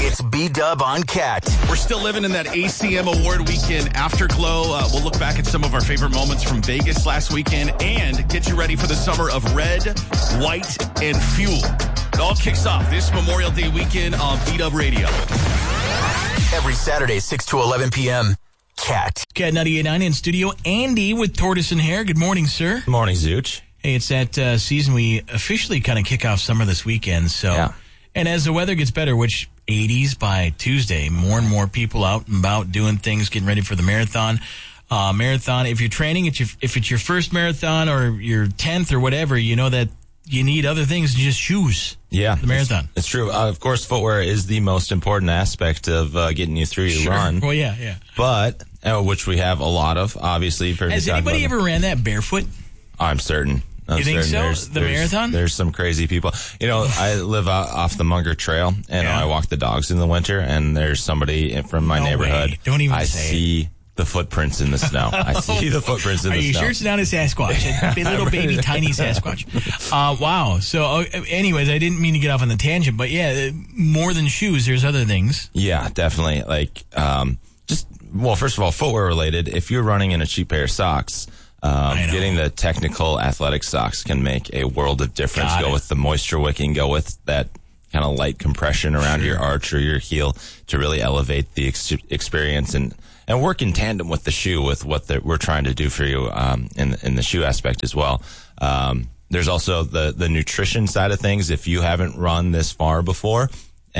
It's B-Dub on Cat. We're still living in that ACM Award Weekend afterglow. We'll look back at some of our favorite moments from Vegas last weekend and get you ready for the summer of red, white, and fuel. It all kicks off this Memorial Day weekend on B-Dub Radio. Every Saturday, 6 to 11 p.m. Cat 98.9 in studio. Andy with Tortoise and Hair. Good morning, sir. Good morning, Zooch. Hey, it's that season we officially kind of kick off summer this weekend. So, yeah. And as the weather gets better, which 80s by Tuesday, more and more people out and about doing things, getting ready for the marathon. If you're training, if it's your first marathon or your 10th or whatever, you know that you need other things than just shoes. Yeah, the marathon. It's true. Of course, footwear is the most important aspect of getting you through your run. Well, yeah. But, which we have a lot of, obviously. Has anybody ever ran that barefoot? I'm certain. You think so? The marathon? There's some crazy people. You know, I live off the Munger Trail, and I walk the dogs in the winter, and there's somebody from my neighborhood. Way. Don't even I say see the footprints in the snow. I see the footprints in the snow. Are you sure it's not a Sasquatch? A little baby, tiny Sasquatch. Wow. So, anyways, I didn't mean to get off on the tangent, but yeah, more than shoes, there's other things. Yeah, definitely. Like, first of all, footwear related. If you're running in a cheap pair of socks, getting the technical athletic socks can make a world of difference. Go with the moisture wicking, go with that kind of light compression around your arch or your heel to really elevate the experience and work in tandem with the shoe, with what we're trying to do for you in the shoe aspect as well. There's also the nutrition side of things. If you haven't run this far before,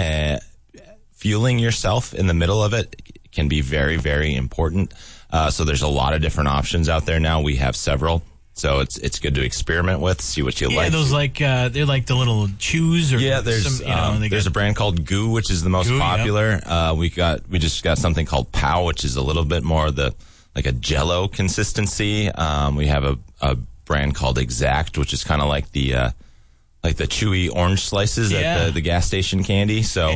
fueling yourself in the middle of it can be very, very important. So there's a lot of different options out there now. We have several. So it's good to experiment with, see what you like. Yeah, those they're like the little chews. Or there's there's a brand called Goo, which is the most popular. Yep. We just got something called Pow, which is a little bit more like a Jell-O consistency. We have a brand called Exact, which is kind of like the chewy orange slices at the gas station candy. So,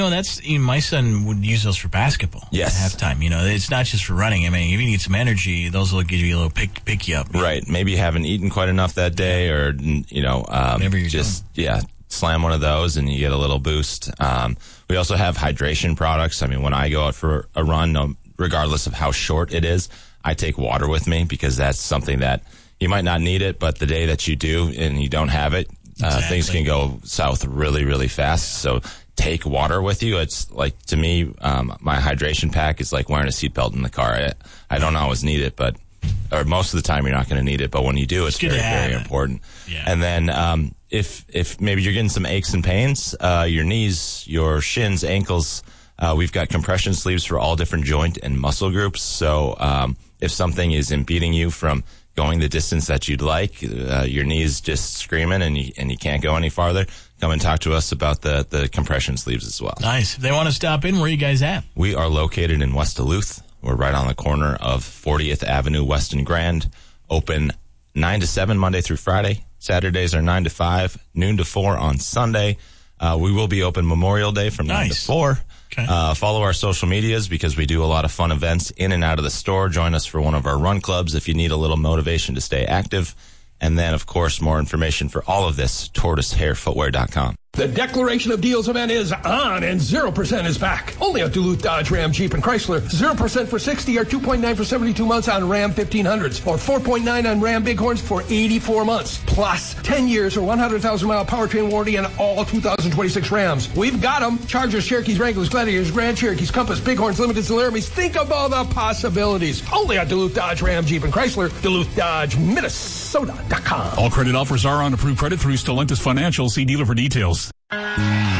and my son would use those for basketball. Yes. At halftime. It's not just for running. I mean, if you need some energy, those will give you a little pick you up. Right. Maybe you haven't eaten quite enough that day, or whatever you're doing. Slam one of those and you get a little boost. We also have hydration products. I mean, when I go out for a run, regardless of how short it is, I take water with me because that's something that you might not need it, but the day that you do and you don't have it, things can go south really, really fast. So take water with you. It's like, to me, my hydration pack is like wearing a seatbelt in the car. I don't always need it, or most of the time you're not going to need it. But when you do, it's very, very important. Yeah. And then if maybe you're getting some aches and pains, your knees, your shins, ankles, we've got compression sleeves for all different joint and muscle groups. So if something is impeding you from going the distance that you'd like, your knees just screaming and you can't go any farther, come and talk to us about the compression sleeves as well. Nice. If they want to stop in, where are you guys at? We are located in West Duluth. We're right on the corner of 40th Avenue West and Grand. Open 9 to 7 Monday through Friday. Saturdays are 9 to 5, noon to 4 on Sunday. We will be open Memorial Day from 9 to 4. Okay. Follow our social medias because we do a lot of fun events in and out of the store. Join us for one of our run clubs if you need a little motivation to stay active. And then, of course, more information for all of this, tortoisehairfootwear.com. The Declaration of Deals event is on, and 0% is back. Only at Duluth, Dodge, Ram, Jeep, and Chrysler. 0% for 60 or 2.9 for 72 months on Ram 1500s, or 4.9 on Ram Bighorns for 84 months. Plus, 10 years or 100,000-mile powertrain warranty on all 2026 Rams. We've got them. Chargers, Cherokees, Wranglers, Gladiators, Grand Cherokees, Compass, Bighorns, Limited, Laramies. Think of all the possibilities. Only at Duluth, Dodge, Ram, Jeep, and Chrysler. Duluth, Dodge, Minnesota.com. All credit offers are on approved credit through Stellantis Financial. See dealer for details.